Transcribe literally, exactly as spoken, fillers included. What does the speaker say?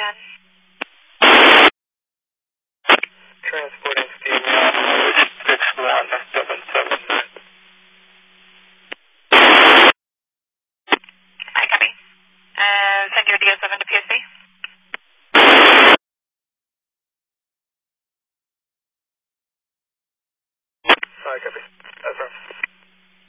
again. Transporting steam six one seven seven nine. I copy. Uh, send your D O seven to P S C.